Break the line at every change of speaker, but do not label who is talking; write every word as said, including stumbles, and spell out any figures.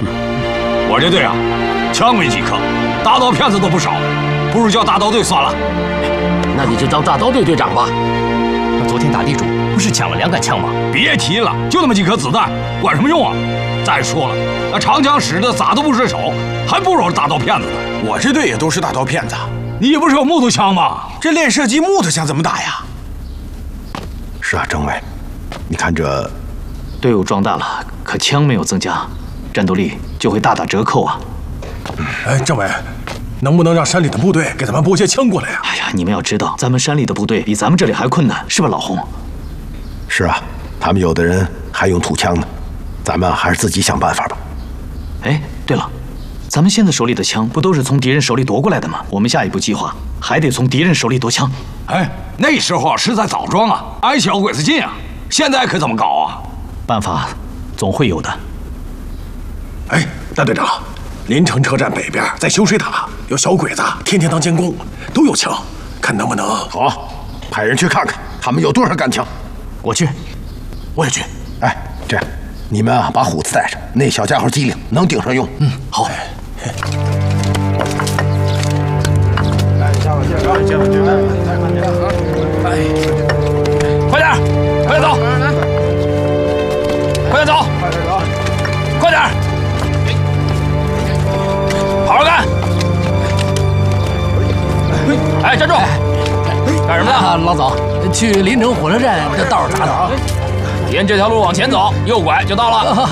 我这队啊，枪没几颗，大刀片子都不少，不如叫大刀队算了。
那你就当大刀队队长吧。
那昨天打地主不是抢了两杆枪吗？
别提了，就那么几颗子弹，管什么用啊？再说了，那长枪使的咋都不是手，还不如大刀片子呢。
我这队也都是大刀片子。
你不是有木头枪吗？
这练射击木头枪怎么打呀？
是啊，政委，你看这
队伍壮大了，可枪没有增加，战斗力就会大打折扣啊。
哎，政委，能不能让山里的部队给咱们拨些枪过来呀？
哎呀，你们要知道，咱们山里的部队比咱们这里还困难，是吧，老洪？
是啊，他们有的人还用土枪呢，咱们还是自己想办法吧。
哎，对了，咱们现在手里的枪不都是从敌人手里夺过来的吗？我们下一步计划还得从敌人手里夺枪。
哎，那时候是在枣庄啊，挨小鬼子近啊，现在可怎么搞啊？
办法总会有的。
哎，大队长，临城车站北边在修水塔有小鬼子，天天当监工，都有枪，看能不能……
好，派人去看看他们有多少杆枪。
我去，
我也去。
哎，这样，你们啊把虎子带上，那小家伙机灵，能顶上用。
嗯，好。
哎，快点，快点走，快点走，快点，好好干！哎，站住！干什么呢？
老总，去临城火车站这道儿咋走？
沿这条路往前走，右拐就到了。